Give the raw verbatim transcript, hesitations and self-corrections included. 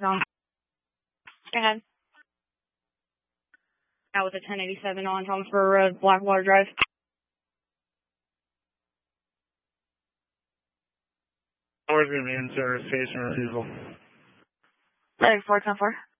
Wrong. Go ahead. Out with a ten eighty-seven on Thomasboro Road, Blackwater Drive. Where's going to be in service, station refusal? thirty-four ten four.